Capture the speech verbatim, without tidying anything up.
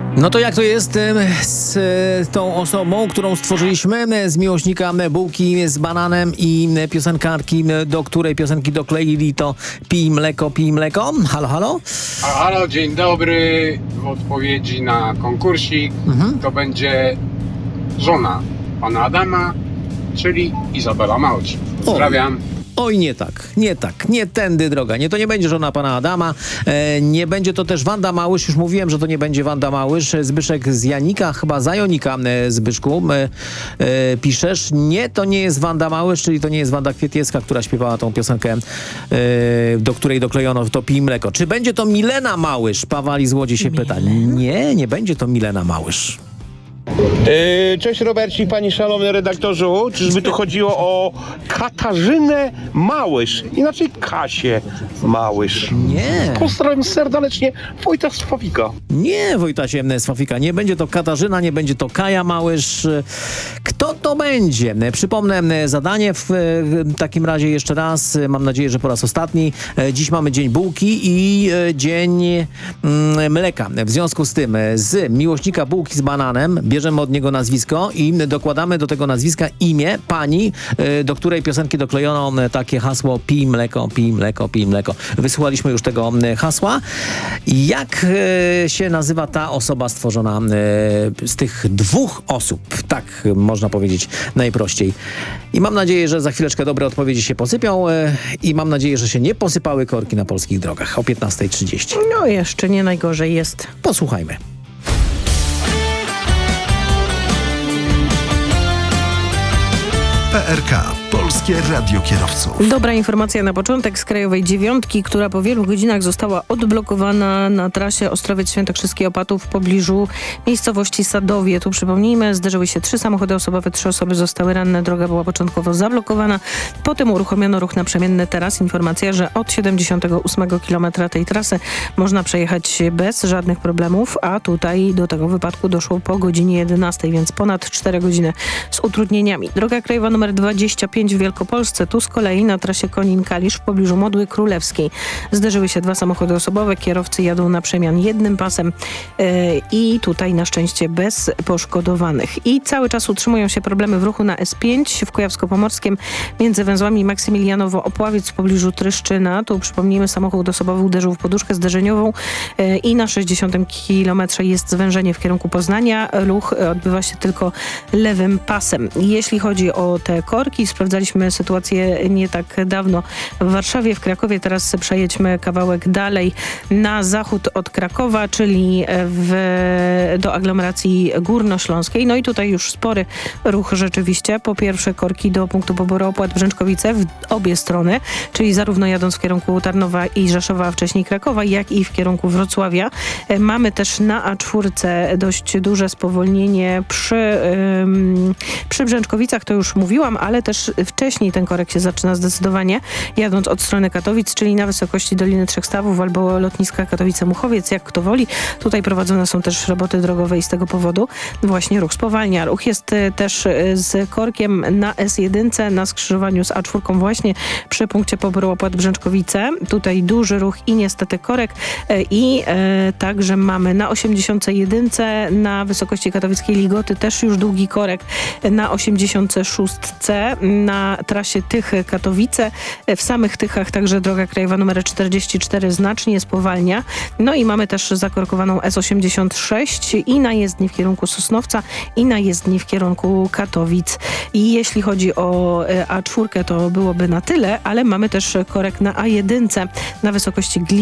No to jak to jest em, z e, tą osobą, którą stworzyliśmy, e, z miłośnika e, bułki z bananem i e, piosenkarki, e, do której piosenki dokleili to Pij mleko, pij mleko. Halo, halo? A, halo, dzień dobry. W odpowiedzi na konkursik Mhm. to będzie żona pana Adama, czyli Izabela Małcz. Pozdrawiam. Oj, nie tak, nie tak, nie tędy droga. Nie, to nie będzie żona pana Adama, e, nie będzie to też Wanda Małysz, już mówiłem, że to nie będzie Wanda Małysz. Zbyszek z Janika, chyba Zajonika, e, Zbyszku, e, e, piszesz. Nie, to nie jest Wanda Małysz, czyli to nie jest Wanda Kwieciecka, która śpiewała tą piosenkę, e, do której doklejono to Pij mleko. Czy będzie to Milena Małysz? Pawali z Łodzi się pyta. Nie, nie będzie to Milena Małysz. Yy, cześć Robercik, panie szanowny redaktorzu. Czyżby tu chodziło o Katarzynę Małysz, inaczej Kasię Małysz. Nie. Pozdrawiam serdecznie Wojta Swawika. Nie, Wojtasie Swafika, nie będzie to Katarzyna, nie będzie to Kaja Małysz. Kto to będzie? Przypomnę zadanie w takim razie jeszcze raz, mam nadzieję, że po raz ostatni. Dziś mamy dzień bułki i dzień mm, mleka. W związku z tym z miłośnika bułki z bananem bierzemy od niego nazwisko i dokładamy do tego nazwiska imię pani, do której piosenki doklejono takie hasło Pij mleko, pij mleko, pij mleko. Wysłuchaliśmy już tego hasła. Jak się nazywa ta osoba stworzona z tych dwóch osób? Tak można powiedzieć najprościej. I mam nadzieję, że za chwileczkę dobre odpowiedzi się posypią i mam nadzieję, że się nie posypały korki na polskich drogach o piętnasta trzydzieści. No jeszcze nie najgorzej jest. Posłuchajmy. P R K. Polskie Radio Kierowców. Dobra informacja na początek z Krajowej Dziewiątki, która po wielu godzinach została odblokowana na trasie Ostrowiec Świętokrzyski Opatów w pobliżu miejscowości Sadowie. Tu przypomnijmy, zderzyły się trzy samochody osobowe, trzy osoby zostały ranne. Droga była początkowo zablokowana. Potem uruchomiono ruch naprzemienny. Teraz informacja, że od siedemdziesiątego ósmego kilometra tej trasy można przejechać bez żadnych problemów, a tutaj do tego wypadku doszło po godzinie jedenastej, więc ponad cztery godziny z utrudnieniami. Droga krajowa numer dwadzieścia pięć w Wielkopolsce. Tu z kolei na trasie Konin-Kalisz w pobliżu Modły Królewskiej zderzyły się dwa samochody osobowe. Kierowcy jadą na przemian jednym pasem yy, i tutaj na szczęście bez poszkodowanych. I cały czas utrzymują się problemy w ruchu na S pięć w Kujawsko-Pomorskiem między węzłami Maksymilianowo-Opławiec w pobliżu Tryszczyna. Tu przypomnijmy, samochód osobowy uderzył w poduszkę zderzeniową yy, i na sześćdziesiątym kilometrze jest zwężenie w kierunku Poznania. Ruch odbywa się tylko lewym pasem. Jeśli chodzi o te korki, sprawdzaliśmy sytuację nie tak dawno w Warszawie, w Krakowie. Teraz przejedźmy kawałek dalej na zachód od Krakowa, czyli w, do aglomeracji górnośląskiej. No i tutaj już spory ruch rzeczywiście. Po pierwsze korki do punktu poboru opłat Brzęczkowice w obie strony, czyli zarówno jadąc w kierunku Tarnowa i Rzeszowa, a wcześniej Krakowa, jak i w kierunku Wrocławia. Mamy też na A cztery dość duże spowolnienie przy, ym, przy Brzęczkowicach, to już mówiłam, ale też wcześniej ten korek się zaczyna zdecydowanie, jadąc od strony Katowic, czyli na wysokości Doliny Trzech Stawów albo lotniska Katowice-Muchowiec, jak kto woli. Tutaj prowadzone są też roboty drogowe i z tego powodu właśnie ruch spowalnia. Ruch jest też z korkiem na S jeden na skrzyżowaniu z A cztery właśnie przy punkcie poboru opłat Brzęczkowice. Tutaj duży ruch i niestety korek i e, także mamy na osiemdziesiątej jedynce na wysokości katowickiej Ligoty też już długi korek, na osiemdziesiątej szóstce na trasie Tychy-Katowice. W samych Tychach także droga krajowa numer czterdzieści cztery znacznie spowalnia. No i mamy też zakorkowaną S osiemdziesiąt sześć i na jezdni w kierunku Sosnowca i na jezdni w kierunku Katowic. I jeśli chodzi o A cztery, to byłoby na tyle, ale mamy też korek na A jeden na wysokości Gli